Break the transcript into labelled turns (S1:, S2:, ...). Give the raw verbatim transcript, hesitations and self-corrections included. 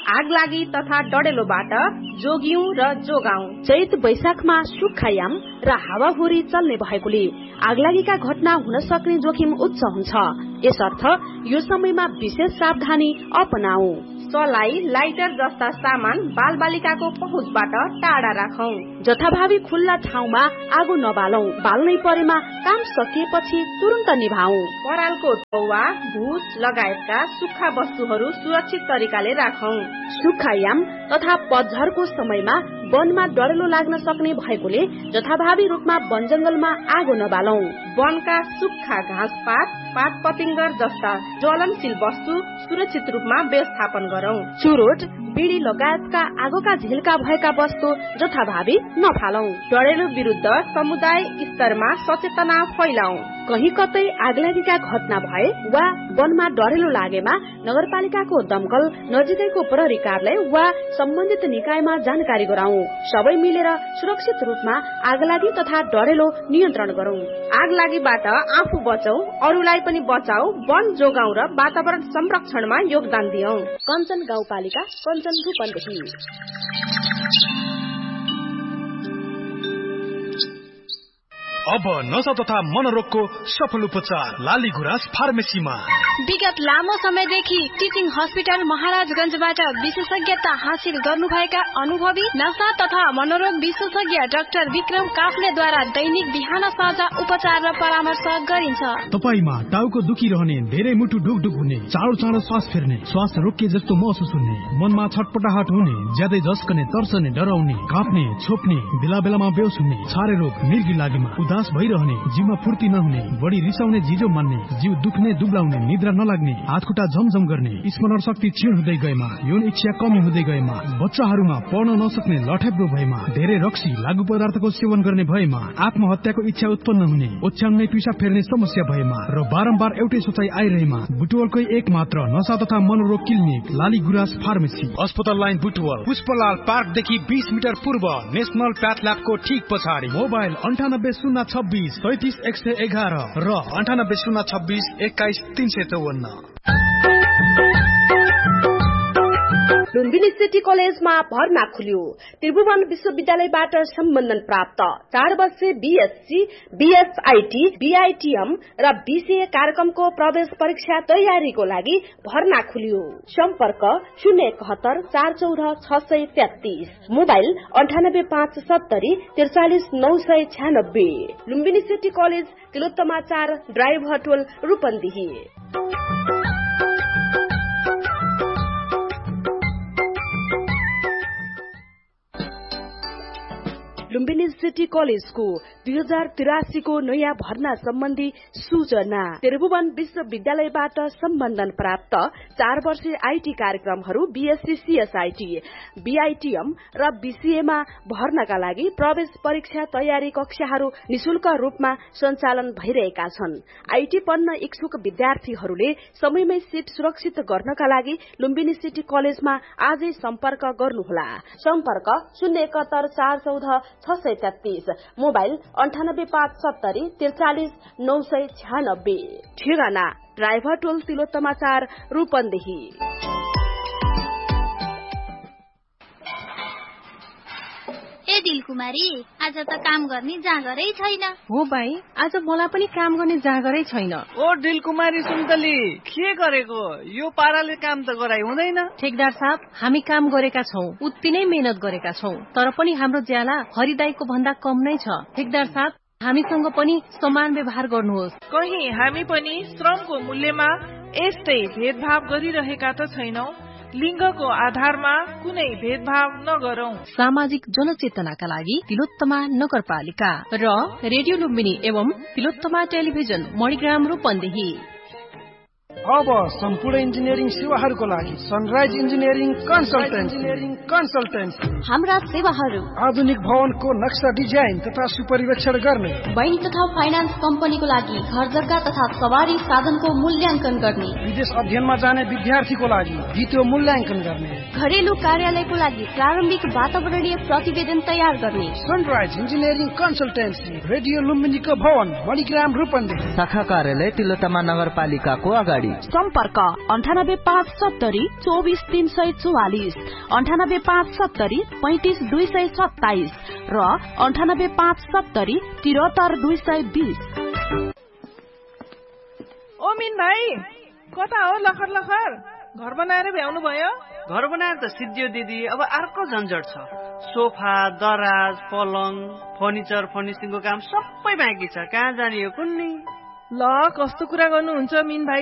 S1: आगलागी तथा डडेलोबाट जोगियौं र जोगाउँ।
S2: चैत वैशाखमा सुक्खायाम र हावाहुरी चल्ने भएकोले आगलागीका घटना हुन सक्ने जोखिम उच्च हुन्छ। यसर्थ यो समयमा विशेष सावधानी अपनाऊ।
S1: सलाई, लाइटर जस्ता सामान बालबालिकाको पहुँचबाट टाढा राखौं।
S2: जथाभावी खुल्ला ठाउँमा आगो नबालौं। बाल्नै परेमा काम सकिएपछि तुरन्त निभाऊ।
S1: परालको टौवा, भुस लगायतका सुक्खा वस्तुहरू सुरक्षित तरिकाले राखौं।
S2: सुक्खायाम तथा पतझरको समयमा वनमा डढेलो लाग्न सक्ने भएकोले जथाभावी रूपमा वन जंगलमा आगो नबालौं।
S1: वनका सुक्खा घाँसपात, पात पतिंगर जस्ता ज्वलनशील वस्तु सुरक्षित रूपमा व्यवस्थापन गरौं।
S2: चुरोट, बिडी लगायतका आगोका झिल्का भएका वस्तु जथाभावी नफालौं।
S1: डढेलो विरुद्ध समुदाय स्तरमा सचेतना फैलाऊ।
S2: कहीं कतै आगलागीका घटना भए वा वनमा डढेलो लागेमा नगरपालिकाको दमकल, नजिकैको प्रहरी कार्यालय वा सम्बन्धित निकायमा जानकारी गराऊ। सबै मिलेर सुरक्षित रूपमा आगलागी तथा डढेलो नियन्त्रण गरौं।
S1: आगलागीबाट आफू बचौं, अरूलाई पनि बचाऊ, वन जोगाऊ र वातावरण संरक्षणमा योगदान दियौं।
S2: कञ्चन गाउँपालिका, कञ्चन रूपन्देही।
S3: अब नशा तथा मनोरोगको सफल उपचार लाली गुराँस फार्मेसीमा।
S4: विगत लामो समयदेखि टिचिङ हस्पिटल महाराजगंजबाट विशेषज्ञता हासिल गर्नुभएका अनुभवी नशा तथा मनोरोग विशेषज्ञ डाक्टर विक्रम काफ्लेद्वारा दैनिक बिहान साँझ उपचार र परामर्श गरिन्छ।
S3: तपाईमा टाउको दुखिरहने, धेरै मुटु ढुकढुक हुने, चाँडो चाँडो श्वास फेर्ने, श्वास रोकिए जस्तो महसुस हुने, मनमा छटपटाहट हुने, ज्यादै झस्कने, तर्सने, डराउने, काँप्ने, छोप्ने, बेला बेलामा बेहोस हुने, छारे रोग, मिर्गी लागेमा उदास भइरहने, जिउमा फुर्ती नहुने, बढी रिसाउने, जिजो मान्ने, जिउ दुख्ने, दुब्लाउने, निद्रा नलाग्ने, हात खुट्टा झमझम गर्ने, स्मरण शक्ति क्षीण हुँदै गएमा, यौन इच्छा कमी हुँदै गएमा, बच्चाहरूमा पढ्न नसक्ने, लठेब्रो भएमा, धेरै रक्सी लागु पदार्थको सेवन गर्ने भएमा, आत्महत्याको इच्छा उत्पन्न हुने, ओछ्याउनै पिसाब फेर्ने समस्या भएमा र बारम्बार एउटै सोचाइ आइरहेमा बुटवलकै एक मात्र नशा तथा मनोरोग क्लिनिक लाली गुराँस फार्मेसी, अस्पताल लाइन बुटवल, पुष्पलाल पार्कदेखि बीस मिटर पूर्व, नेशनल प्याथल्याबको ठीक पछाडि। मोबाइल अन्ठानब्बे शून्य छब्बीस सैतिस एक सय एघार र अन्ठानब्बे शून्य छब्बीस एक्काइस तीन सय चौवन्न।
S2: लुम्बिनी सिटी कलेजमा भर्ना खुल्यो। त्रिभुवन विश्वविद्यालयबाट सम्बन्धन प्राप्त चार वर्षे बीएससी, बीएसआईटी, बीआईटीएम र बीसीए कार्यक्रमको प्रवेश परीक्षा तयारीको लागि भर्ना खुल्यो। सम्पर्क शून्य एकहत्तर चार चौध छ सय तेत्तीस। मोबाइल अन्ठानब्बे पाँच सत्तरी त्रिचालिस नौ सय छ्यानब्बे। लुम्बिनी सिटी कलेज, तिलोत्तमा चार, ड्राइभ हटोल, रूपन्देही। लुम्बिनी सिटी कलेजको दुई हजार तिरासी को नयाँ भर्ना सम्बन्धी सूचना। त्रिभुवन विश्वविद्यालयबाट सम्बन्धन प्राप्त चार वर्षे आईटी कार्यक्रमहरू बीएससी, सीएसआईटी, बीआईटीएम र बीसीएमा भर्नाका लागि प्रवेश परीक्षा तयारी कक्षाहरू निशुल्क रूपमा सञ्चालन भइरहेका छन्। आईटी पढ्न इच्छुक विद्यार्थीहरूले समयमै सीट सुरक्षित गर्नका लागि लुम्बिनी सिटी कलेजमा आजै सम्पर्क गर्नुहोला। सम्पर्क शून्य एकहत्तर चार चौध छ सय तेत्तीस। मोबाइल अन्ठानब्बे पाँच सत्तरी त्रिचालिस नौ सय छ्यानब्बे। ठेगाना ड्राइभर टोल, तिलोत्तमा चार, रूपन्देही।
S5: ए दिलकुमारी, आज त काम गर्ने जाँगरै छैन।
S6: हो भाइ, आज मलाई पनि काम गर्ने जाँगरै छैन।
S7: ओ दिलकुमारी सुन्तली, के गरेको? यो पाराले काम त गराइ हुँदैन।
S6: ठेकदार साहब, हामी काम गरेका छौं, उत्ति नै मेहनत गरेका छौं, तर पनि हाम्रो ज्याला हरिदाईको भन्दा कम नै छ। ठेकदार साहब, हामीसँग पनि समान व्यवहार गर्नुहोस्।
S7: कहीं हामी पनि श्रमको मूल्यमा यस्तै भेदभाव गरिरहेका त छैनौं। लिङ्गको आधारमा कुनै भेदभाव नगरौं।
S6: सामाजिक जनचेतनाका लागि तिलोत्तमा नगरपालिका र रेडियो लुम्बिनी एवं तिलोत्तमा टेलिभिजन मणिग्राम रूपन्देही।
S8: अब सम्पूर्ण इन्जिनियरिङ सेवाहरूको लागि sunrise engineering consultant engineering consultant
S4: हाम्रा सेवाहरू
S8: आधुनिक भवनको नक्सा डिजाइन तथा सुपरिवेक्षण गर्ने,
S4: बैंक तथा फाइनान्स कम्पनीको लागि घर जग्गा तथा सवारी साधनको मूल्याङ्कन गर्ने,
S8: विदेश अध्ययनमा जाने विद्यार्थीको लागि द्वितीय मूल्याङ्कन गर्ने,
S4: घरेलु कार्यालयको लागि प्रारम्भिक वातावरणीय प्रतिवेदन तयार गर्ने।
S8: सनराइज इन्जिनियरिङ कन्सल्टेन्सी, रेडियो लुम्बिनीको भवन, मणिग्राम रूपन्देही।
S9: शाखा कार्यालय तिलोत्तमा नगरपालिकाको अगाडि। मोबाइल
S2: सम्पर्क अन्ठानब्बे पाँच सत्तरी चौबिस तीन सय चौवालिस, अन्ठानब्बे पाँच सत्तरी पैंतिस दुई सय सत्ताइस र अन्ठानब्बे पाँच सत्तरी त्रिहत्तर दुई सय बीस।
S7: ओ मिन भाइ, कता हो लखर लखर? घर बनाएर भ्याउनु भयो?
S10: घर बनाएर त सिद्धियो दिदी, अब अर्को झन्झट छ। सोफा, दराज, पलङ, फर्निचर, फर्निसिङको काम सबै बाँकी छ। कहाँ जाने हो कुन्नी?
S7: ल कस्तो कुरा गर्नुहुन्छ मिन भाइ